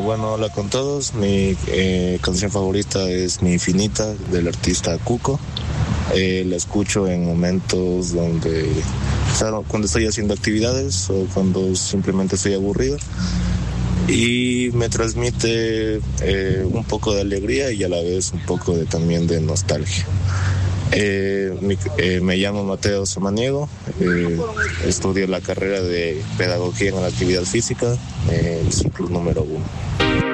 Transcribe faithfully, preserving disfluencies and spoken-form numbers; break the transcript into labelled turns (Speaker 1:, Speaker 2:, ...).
Speaker 1: bueno, hola con todos. Mi eh, canción favorita es Mi Infinita, del artista Cuco. Eh, la escucho en momentos donde, o sea, cuando estoy haciendo actividades o cuando simplemente estoy aburrido. Y me transmite eh, un poco de alegría y a la vez un poco de, también de nostalgia. Eh, mi, eh, me llamo Mateo Samaniego, eh, estudio la carrera de Pedagogía en la Actividad Física, eh, el ciclo número uno.